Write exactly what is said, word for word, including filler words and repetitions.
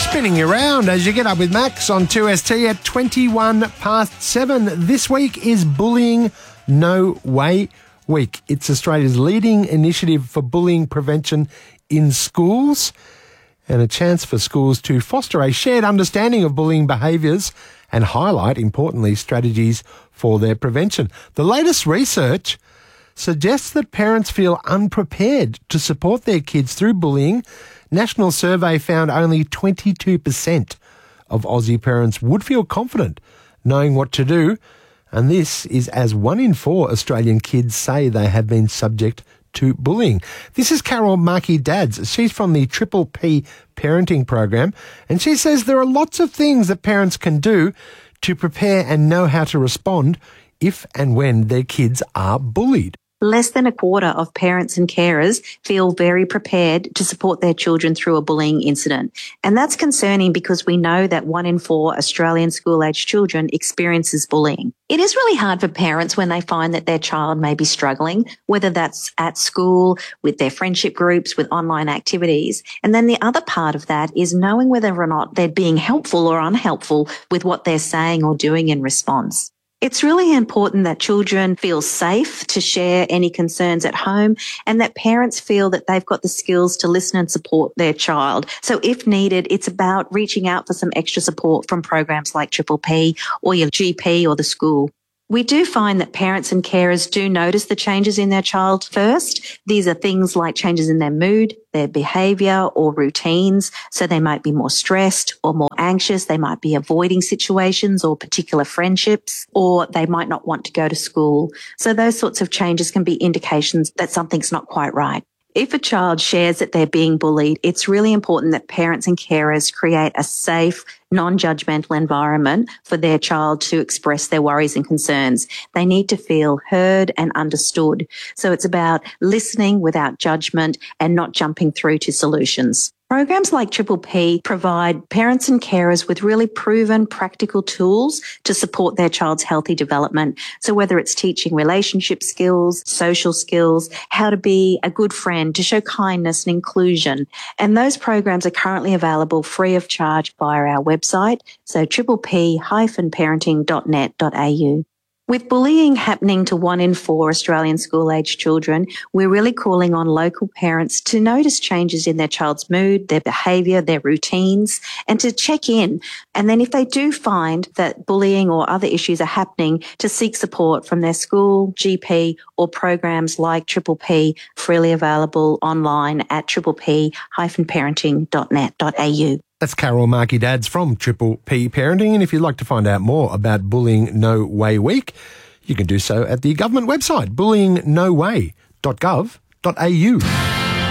Spinning you around as you get up with Max on two S T at twenty-one past seven. This week is Bullying No Way Week. It's Australia's leading initiative for bullying prevention in schools and a chance for schools to foster a shared understanding of bullying behaviours and highlight, importantly, strategies for their prevention. The latest research suggests that parents feel unprepared to support their kids through bullying. National survey found only twenty-two percent of Aussie parents would feel confident knowing what to do, and this is as one in four Australian kids say they have been subject to bullying. This is Carol Markey-Dadds. She's from the Triple P parenting program, and she says there are lots of things that parents can do to prepare and know how to respond if and when their kids are bullied. Less than a quarter of parents and carers feel very prepared to support their children through a bullying incident. And that's concerning because we know that one in four Australian school-aged children experiences bullying. It is really hard for parents when they find that their child may be struggling, whether that's at school, with their friendship groups, with online activities. And then the other part of that is knowing whether or not they're being helpful or unhelpful with what they're saying or doing in response. It's really important that children feel safe to share any concerns at home and that parents feel that they've got the skills to listen and support their child. So if needed, it's about reaching out for some extra support from programs like Triple P or your G P or the school. We do find that parents and carers do notice the changes in their child first. These are things like changes in their mood, their behaviour or routines. So they might be more stressed or more anxious. They might be avoiding situations or particular friendships, or they might not want to go to school. So those sorts of changes can be indications that something's not quite right. If a child shares that they're being bullied, it's really important that parents and carers create a safe, non-judgmental environment for their child to express their worries and concerns. They need to feel heard and understood. So it's about listening without judgment and not jumping through to solutions. Programs like Triple P provide parents and carers with really proven practical tools to support their child's healthy development. So whether it's teaching relationship skills, social skills, how to be a good friend, to show kindness and inclusion. And those programs are currently available free of charge via our website, so triple p dash parenting dot net dot a u. With bullying happening to one in four Australian school-aged children, we're really calling on local parents to notice changes in their child's mood, their behaviour, their routines, and to check in. And then if they do find that bullying or other issues are happening, to seek support from their school, G P, or programs like Triple P, freely available online at triple p dash parenting dot net dot a u. That's Carol Markey-Dadds from Triple P Parenting. And if you'd like to find out more about Bullying No Way Week, you can do so at the government website, bullying no way dot gov dot a u.